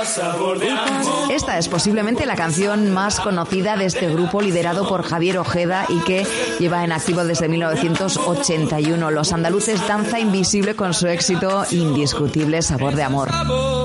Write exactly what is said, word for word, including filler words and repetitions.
Esta es posiblemente la canción más conocida de este grupo liderado por Javier Ojeda y que lleva en activo desde mil novecientos ochenta y uno. Los andaluces Danza Invisible con su éxito indiscutible Sabor de Amor.